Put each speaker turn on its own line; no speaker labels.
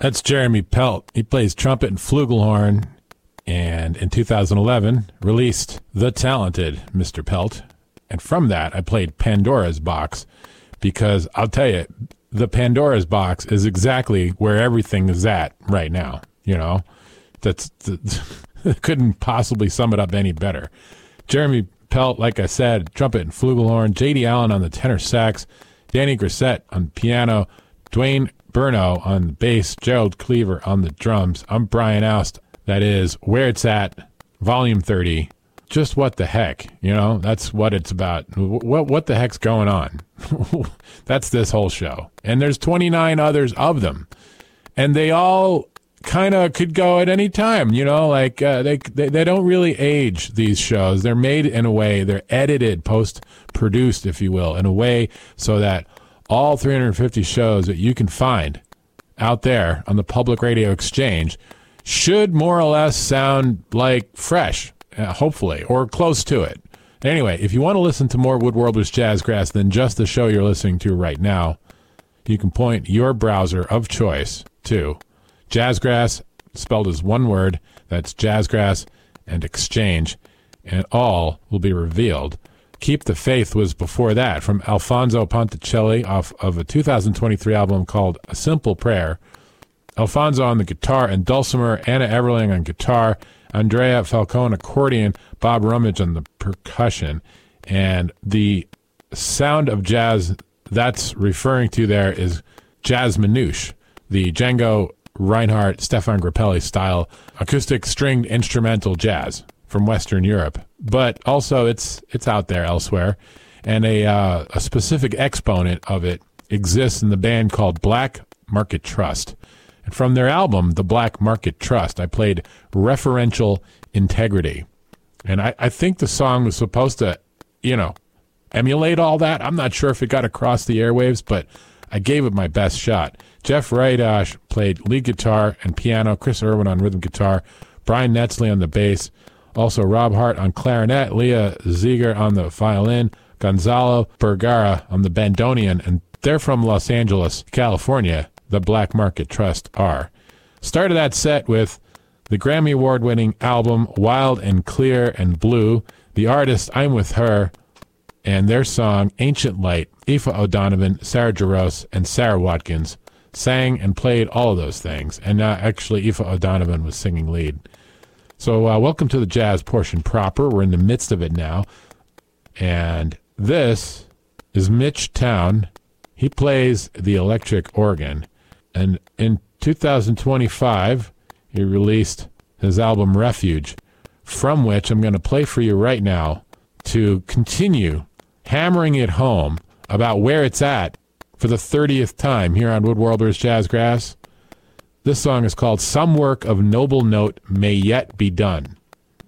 That's Jeremy Pelt. He plays trumpet and flugelhorn, and in 2011 released The Talented Mr. Pelt. And from that, I played Pandora's Box, because I'll tell you, the Pandora's Box is exactly where everything is at right now. You know, couldn't possibly sum it up any better. Jeremy Pelt, like I said, trumpet and flugelhorn, J.D. Allen on the tenor sax, Danny Grissett on piano, Dwayne Burno on the bass, Gerald Cleaver on the drums. I'm Brian Oust. That is Where It's At, Volume 30. Just what the heck, you know? That's what it's about. What the heck's going on? That's this whole show. And there's 29 others of them. And they all kind of could go at any time, you know? Like, they don't really age, these shows. They're made in a way, they're edited, post-produced, if you will, in a way so that all 350 shows that you can find out there on the public radio exchange should more or less sound like fresh, hopefully, or close to it. Anyway, if you want to listen to more Woodworlders Jazzgrass than just the show you're listening to right now, you can point your browser of choice to Jazzgrass, spelled as one word, that's Jazzgrass and Exchange, and all will be revealed. Keep the Faith was before that, from Alfonso Ponticelli, off of a 2023 album called A Simple Prayer. Alfonso on the guitar and dulcimer, Anna Everling on guitar, Andrea Falcone accordion, Bob Rummage on the percussion. And the sound of jazz that's referring to there is jazz manouche, the Django Reinhardt, Stefan Grappelli style acoustic stringed instrumental jazz from Western Europe. But also it's out there elsewhere. And a specific exponent of it exists in the band called Black Market Trust. And from their album, The Black Market Trust, I played Referential Integrity. And I think the song was supposed to, you know, emulate all that. I'm not sure if it got across the airwaves, but I gave it my best shot. Jeff Raidash played lead guitar and piano, Chris Irwin on rhythm guitar, Brian Netzley on the bass, also Rob Hart on clarinet, Leah Ziegler on the violin, Gonzalo Bergara on the bandoneon, and they're from Los Angeles, California, the Black Market Trust are. Started that set with the Grammy Award-winning album Wild and Clear and Blue, the artist I'm With Her, and their song Ancient Light. Aoife O'Donovan, Sarah Jarosz, and Sarah Watkins sang and played all of those things. And actually, Aoife O'Donovan was singing lead. So welcome to the jazz portion proper. We're in the midst of it now. And this is Mitch Town. He plays the electric organ. And in 2025, he released his album Refuge, from which I'm going to play for you right now to continue hammering it home about where it's at for the 30th time here on Woodworlders Jazzgrass. This song is called Some Work of Noble Note May Yet Be Done.